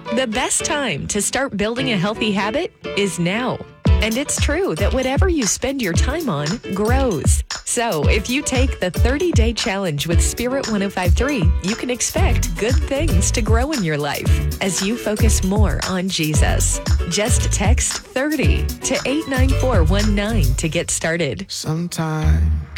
The best time to start building a healthy habit is now. And it's true that whatever you spend your time on grows. So if you take the 30-day challenge with Spirit 105.3, you can expect good things to grow in your life as you focus more on Jesus. Just text 30 to 89419 to get started. Sometimes